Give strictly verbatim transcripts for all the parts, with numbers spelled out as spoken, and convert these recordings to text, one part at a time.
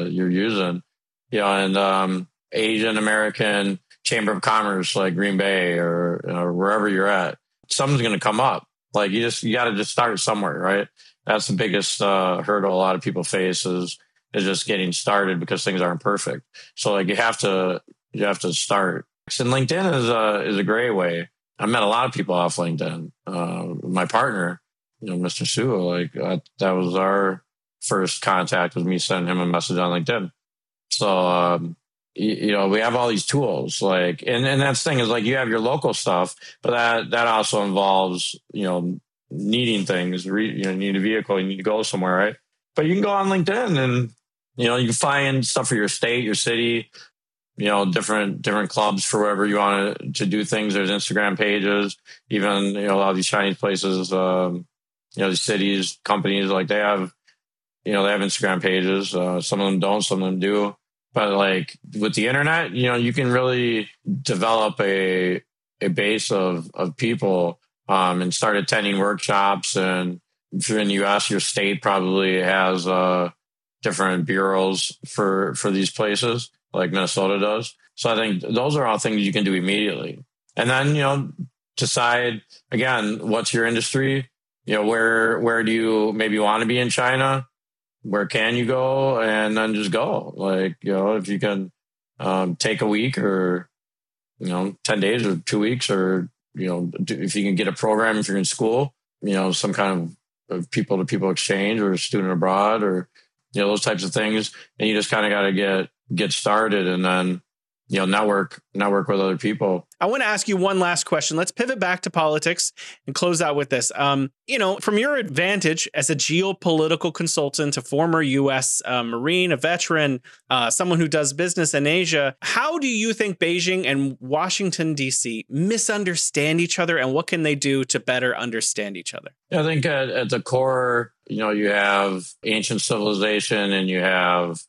you're using, you know, and um, Asian American Chamber of Commerce like Green Bay or, or wherever you're at, something's going to come up. Like you just you got to just start somewhere, right? That's the biggest uh, hurdle a lot of people face is is just getting started because things aren't perfect. So like you have to you have to start. And LinkedIn is a is a great way. I met a lot of people off LinkedIn. Uh, my partner, you know, Mister Sue, like uh, that was our first contact, was me sending him a message on LinkedIn. So um, you, you know, we have all these tools, like, and and that's the thing is like you have your local stuff, but that that also involves you know needing things. Re, you know, you need a vehicle, you need to go somewhere, right? But you can go on LinkedIn and you know you can find stuff for your state, your city. You know, different different clubs for wherever you want to, to do things. There's Instagram pages, even you know a lot of these Chinese places. Um, you know, the cities, companies, like they have, you know, they have Instagram pages. Uh, some of them don't, some of them do. But like with the internet, you know, you can really develop a a base of of people um, and start attending workshops. And if you're in the U S, your state probably has uh, different bureaus for for these places, like Minnesota does. So I think those are all things you can do immediately. And then, you know, decide, again, what's your industry? You know, where where do you maybe want to be in China? Where can you go? And then just go. Like, you know, if you can um, take a week or, you know, ten days or two weeks or, you know, if you can get a program, if you're in school, you know, some kind of, of people to people exchange or student abroad or, you know, those types of things. And you just kind of got to get, get started and then, you know, network, network with other people. I want to ask you one last question. Let's pivot back to politics and close out with this. Um, you know, from your advantage as a geopolitical consultant, a former U S uh, Marine, a veteran, uh, someone who does business in Asia, how do you think Beijing and Washington, D C misunderstand each other, and what can they do to better understand each other? I think at, at the core, you know, you have ancient civilization and you have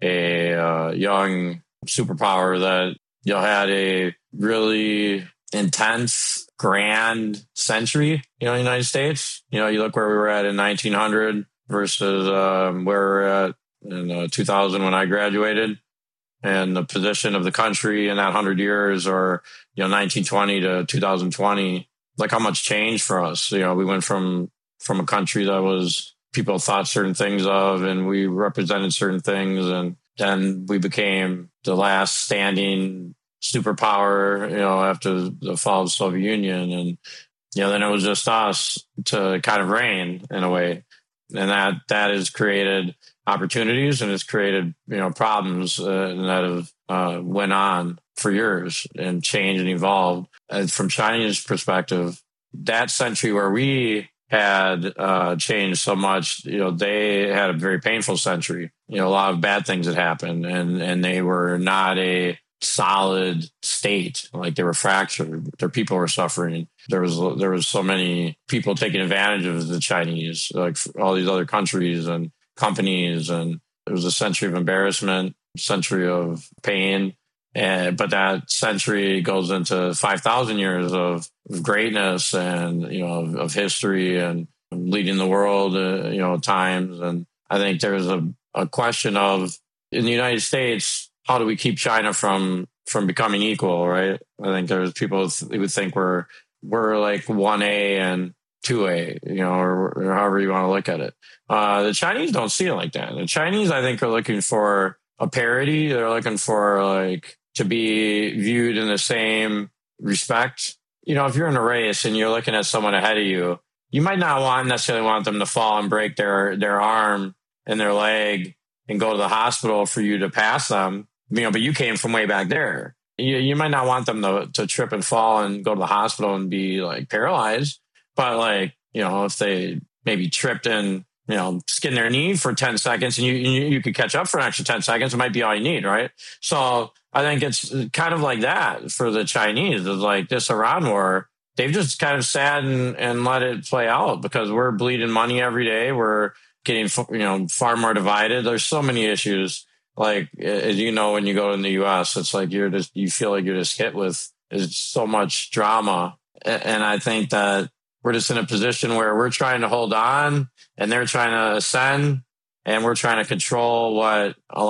a uh, young superpower that you know had a really intense, grand century. You know, United States. You know, you look where we were at in nineteen hundred versus um, where we're at in uh, two thousand when I graduated, and the position of the country in that hundred years, or you know, nineteen twenty to two thousand twenty. Like how much changed for us. You know, we went from from a country that was people thought certain things of, and we represented certain things, and then we became the last standing superpower, you know, after the fall of the Soviet Union. And, you know, then it was just us to kind of reign in a way. And that, that has created opportunities and it's created, you know, problems uh, that have uh, went on for years and changed and evolved. And from China's perspective, that century where we had uh, changed so much, you know, they had a very painful century. You know, a lot of bad things had happened, and and they were not a solid state. Like they were fractured. Their people were suffering. There was there was so many people taking advantage of the Chinese, like all these other countries and companies, and it was a century of embarrassment, century of pain. And, but that century goes into five thousand years of greatness and, you know, of, of history and leading the world, uh, you know, times. And I think there's a, a question of, in the United States, how do we keep China from, from becoming equal, right? I think there's people who would think we're, we're like one A and two A, you know, or, or however you want to look at it. Uh, the Chinese don't see it like that. The Chinese, I think, are looking for a parity. They're looking for like, to be viewed in the same respect. You know, if you're in a race and you're looking at someone ahead of you, you might not want necessarily want them to fall and break their, their arm and their leg and go to the hospital for you to pass them. You know, but you came from way back there. You, you might not want them to, to trip and fall and go to the hospital and be like paralyzed. But like, you know, if they maybe tripped and, you know, skin their knee for ten seconds and you, you, you could catch up for an extra ten seconds, it might be all you need, right? So I think it's kind of like that for the Chinese. It's like this Iran war, they've just kind of sat and, and let it play out because we're bleeding money every day. We're getting, you know, far more divided. There's so many issues. Like, as you know, when you go in the U S, it's like you're just, you feel like you're just hit with there's so much drama. And I think that we're just in a position where we're trying to hold on and they're trying to ascend and we're trying to control what a